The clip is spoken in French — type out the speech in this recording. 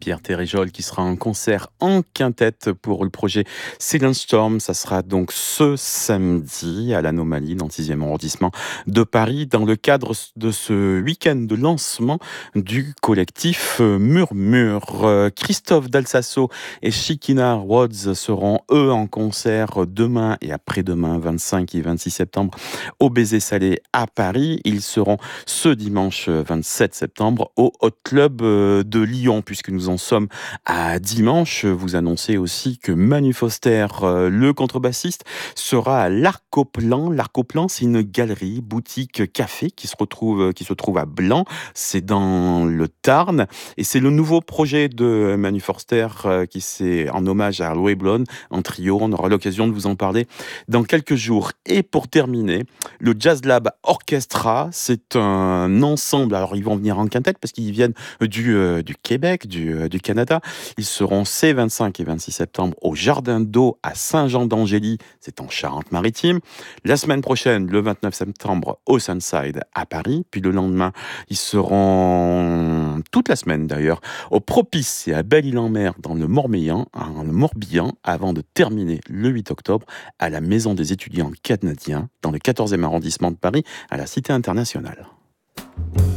Pierre Téréjol qui sera en concert en quintette pour le projet Silent Storm. Ça sera donc ce samedi à l'Anomalie dans le 6e arrondissement de Paris dans le cadre de ce week-end de lancement du collectif Murmure. Christophe Dalsasso et Shikina Rhodes seront eux en concert demain et après-demain 25 et 26 septembre au Baiser Salé à Paris. Ils seront ce dimanche 27 septembre au Hot Club de Lyon. Puisque nous en sommes à dimanche, vous annoncez aussi que Manu Foster, le contrebassiste, sera à l'Arc au Plan. L'Arc au Plan, c'est une galerie, boutique, café qui se trouve à Blanc. C'est dans le Tarn. Et c'est le nouveau projet de Manu Foster qui c'est en hommage à Louis Blonde en trio. On aura l'occasion de vous en parler dans quelques jours. Et pour terminer, le Jazz Lab Orchestra, c'est un ensemble. Alors, ils vont venir en quintette parce qu'ils viennent du Québec, du Canada. Ils seront ces 25 et 26 septembre au Jardin d'eau à Saint-Jean-d'Angély, c'est en Charente-Maritime. La semaine prochaine, le 29 septembre, au Sunside à Paris. Puis le lendemain, ils seront toute la semaine d'ailleurs au Propice et à Belle-Île-en-Mer dans le Morbihan, avant de terminer le 8 octobre à la Maison des étudiants canadiens dans le 14e arrondissement de Paris, à la Cité internationale.